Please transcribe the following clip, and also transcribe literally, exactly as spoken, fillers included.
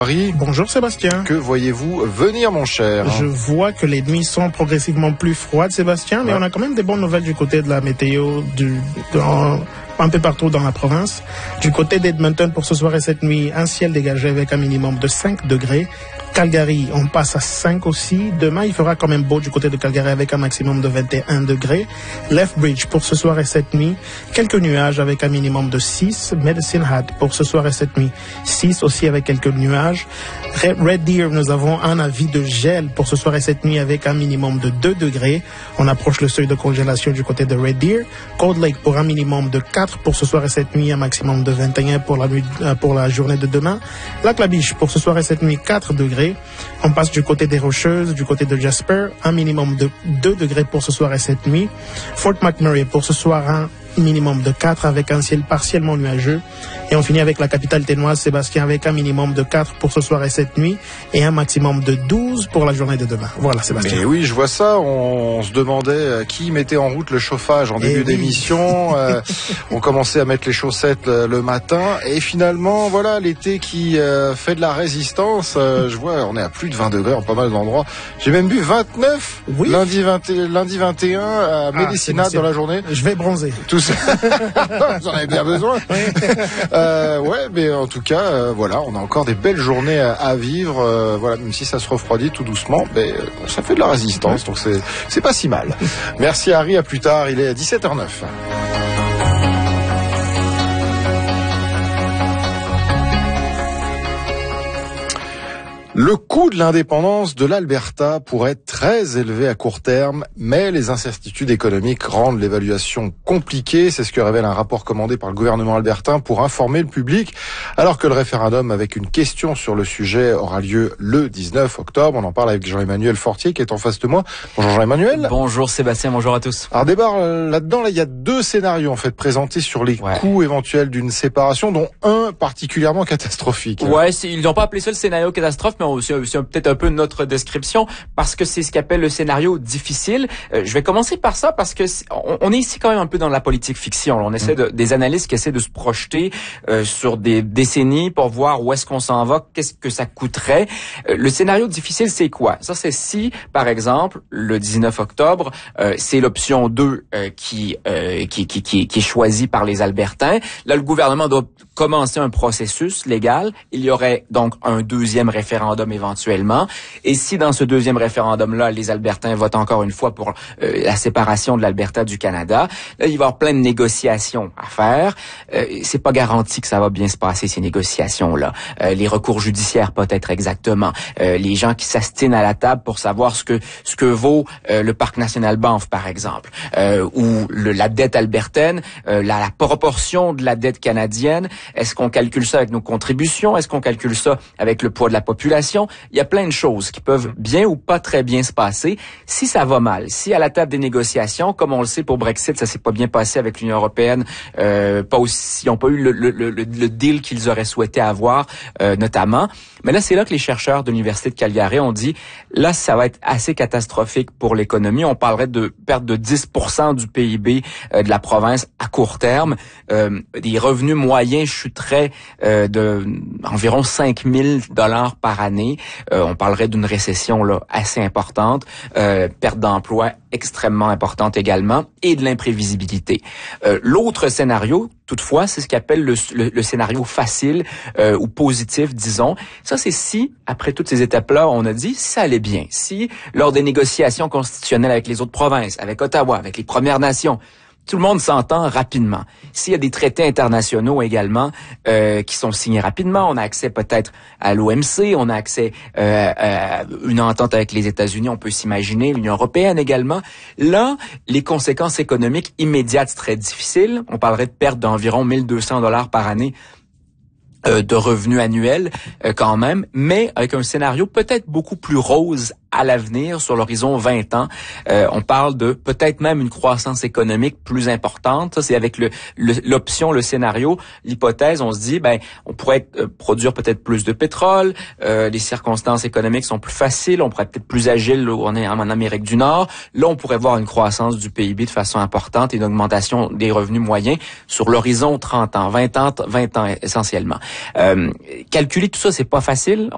Paris. Bonjour Sébastien. Que voyez-vous venir, mon cher? Je vois que les nuits sont progressivement plus froides, Sébastien, mais ouais. on a quand même des bonnes nouvelles du côté de la météo, du, dans, un peu partout dans la province. Du côté d'Edmonton, pour ce soir et cette nuit, un ciel dégagé avec un minimum de cinq degrés. Calgary, on passe à cinq aussi. Demain, il fera quand même beau du côté de Calgary avec un maximum de vingt et un degrés. Lethbridge, pour ce soir et cette nuit, quelques nuages avec un minimum de six. Medicine Hat, pour ce soir et cette nuit, six aussi avec quelques nuages. Red Deer, nous avons un avis de gel pour ce soir et cette nuit avec un minimum de deux degrés. On approche le seuil de congélation du côté de Red Deer. Cold Lake pour un minimum de quatre pour ce soir et cette nuit, un maximum de vingt et un pour la nuit, pour la journée de demain. Lac La Biche, pour ce soir et cette nuit, quatre degrés. On passe du côté des Rocheuses, du côté de Jasper, un minimum de deux degrés pour ce soir et cette nuit. Fort McMurray, pour ce soir, un minimum de quatre avec un ciel partiellement nuageux. Et on finit avec la capitale ténoise, Sébastien, avec un minimum de quatre pour ce soir et cette nuit et un maximum de douze pour la journée de demain. Voilà, Sébastien. Mais oui, je vois ça. On se demandait qui mettait en route le chauffage en début oui. d'émission. euh, on commençait à mettre les chaussettes le matin. Et finalement, voilà, l'été qui euh, fait de la résistance. Euh, je vois, on est à plus de vingt degrés en pas mal d'endroits. J'ai même bu vingt-neuf oui. lundi, vingt, lundi vingt et un à Médicina ah, dans la journée. Je vais bronzer. Tout ça. Vous en avez bien besoin. Oui. euh, ouais, mais en tout cas, euh, voilà, on a encore des belles journées à, à vivre. Euh, voilà, même si ça se refroidit tout doucement, mais euh, ça fait de la résistance, donc c'est c'est pas si mal. Merci Harry, à plus tard. Il est à dix-sept heures neuf. Le coût de l'indépendance de l'Alberta pourrait être très élevé à court terme, mais les incertitudes économiques rendent l'évaluation compliquée. C'est ce que révèle un rapport commandé par le gouvernement albertain pour informer le public, alors que le référendum avec une question sur le sujet aura lieu le dix-neuf octobre. On en parle avec Jean-Emmanuel Fortier qui est en face de moi. Bonjour Jean-Emmanuel. Bonjour Sébastien, bonjour à tous. Alors débarre là-dedans, là, il y a deux scénarios en fait présentés sur les ouais. coûts éventuels d'une séparation, dont un particulièrement catastrophique. Ouais, ils n'ont pas appelé ça le scénario catastrophe, mais c'est, c'est peut-être un peu notre description parce que c'est ce qu'appelle le scénario difficile. Euh, je vais commencer par ça parce que on, on est ici quand même un peu dans la politique fiction. On essaie de, des analystes qui essaient de se projeter euh, sur des décennies pour voir où est-ce qu'on s'en va, qu'est-ce que ça coûterait. Euh, le scénario difficile, c'est quoi? Ça, c'est si, par exemple, le dix-neuf octobre, euh, c'est l'option deux euh, qui, euh, qui, qui, qui, qui est choisie par les Albertains. Là, le gouvernement doit commencer un processus légal. Il y aurait donc un deuxième référendum éventuellement. Et si dans ce deuxième référendum-là, les Albertains votent encore une fois pour euh, la séparation de l'Alberta du Canada, là, il va y avoir plein de négociations à faire. Euh, c'est pas garanti que ça va bien se passer, ces négociations-là. Euh, les recours judiciaires, peut-être exactement. Euh, les gens qui s'astinent à la table pour savoir ce que ce que vaut euh, le parc national Banff, par exemple, euh, ou le, la dette albertaine, euh, la, la proportion de la dette canadienne. Est-ce qu'on calcule ça avec nos contributions? Est-ce qu'on calcule ça avec le poids de la population? Il y a plein de choses qui peuvent bien ou pas très bien se passer. Si ça va mal, si à la table des négociations, comme on le sait pour Brexit, ça s'est pas bien passé avec l'Union européenne, euh, pas aussi, ils n'ont pas eu le, le, le, le deal qu'ils auraient souhaité avoir, euh, notamment. Mais là, c'est là que les chercheurs de l'Université de Calgary ont dit, là, ça va être assez catastrophique pour l'économie. On parlerait de perte de dix pour cent du P I B euh, de la province à court terme. Euh, des revenus moyens chuteraient euh, de environ cinq mille dollars par année. Euh, on parlerait d'une récession là assez importante, euh, perte d'emploi extrêmement importante également, et de l'imprévisibilité. Euh, l'autre scénario, toutefois, c'est ce qu'appelle le, le, le scénario facile euh, ou positif, disons. Ça, c'est si, après toutes ces étapes-là, on a dit, si ça allait bien, si, lors des négociations constitutionnelles avec les autres provinces, avec Ottawa, avec les Premières Nations, tout le monde s'entend rapidement. S'il y a des traités internationaux également euh, qui sont signés rapidement, on a accès peut-être à l'O M C, on a accès euh, à une entente avec les États-Unis, on peut s'imaginer, l'Union européenne également. Là, les conséquences économiques immédiates seraient difficiles. On parlerait de perte d'environ mille deux cents dollars par année euh, de revenus annuels euh, quand même, mais avec un scénario peut-être beaucoup plus rose à l'avenir, sur l'horizon vingt ans. Euh, on parle de peut-être même une croissance économique plus importante. Ça, c'est avec le, le l'option, le scénario, l'hypothèse. On se dit, ben, on pourrait euh, produire peut-être plus de pétrole. Euh, les circonstances économiques sont plus faciles. On pourrait être plus agile. Là, on est en Amérique du Nord. Là, on pourrait voir une croissance du P I B de façon importante et une augmentation des revenus moyens sur l'horizon trente ans, vingt ans, vingt ans essentiellement. Euh, calculer tout ça, c'est pas facile.